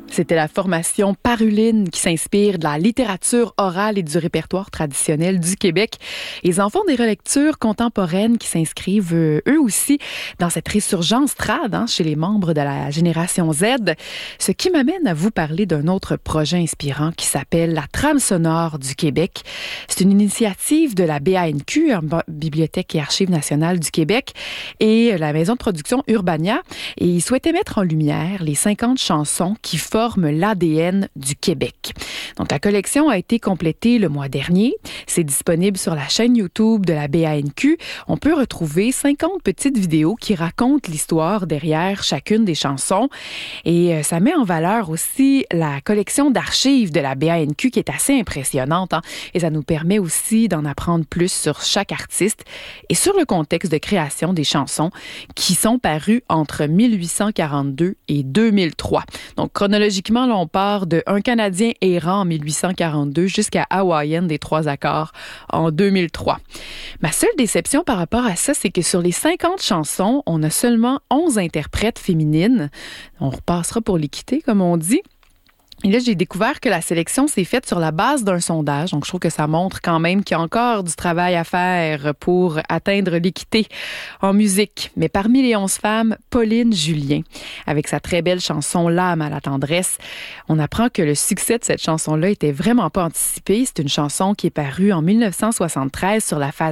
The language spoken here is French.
C'était la formation Paruline qui s'inspire de la littérature orale et du répertoire traditionnel du Québec. Ils en font des relectures contemporaines qui s'inscrivent eux aussi dans cette résurgence trad chez les membres de la génération Z. Ce qui m'amène à vous parler d'un autre projet inspirant qui s'appelle la Trame sonore du Québec. C'est une initiative de la BANQ, Bibliothèque et Archives nationales du Québec, et la maison de production Urbania. Et ils souhaitaient mettre en lumière les 50 chansons qui forment l'ADN du Québec. Donc, la collection a été complétée le mois dernier. C'est disponible sur la chaîne YouTube de la BANQ. On peut retrouver 50 petites vidéos qui racontent l'histoire derrière chacune des chansons. Et ça met en valeur aussi la collection d'archives de la BANQ qui est assez impressionnante. Et ça nous permet aussi d'en apprendre plus sur chaque artiste et sur le contexte de création des chansons qui sont parues entre 1842 et 2003. Donc, chronologiquement, là, on part de Un Canadien errant en 1842 jusqu'à Hawaïenne des Trois Accords en 2003. Ma seule déception par rapport à ça, c'est que sur les 50 chansons, on a seulement 11 interprètes féminines. On repassera pour l'équité, comme on dit. Et là, j'ai découvert que la sélection s'est faite sur la base d'un sondage. Donc, je trouve que ça montre quand même qu'il y a encore du travail à faire pour atteindre l'équité en musique. Mais parmi les 11 femmes, Pauline Julien, avec sa très belle chanson « L'âme à la tendresse », on apprend que le succès de cette chanson-là était vraiment pas anticipé. C'est une chanson qui est parue en 1973 sur la phase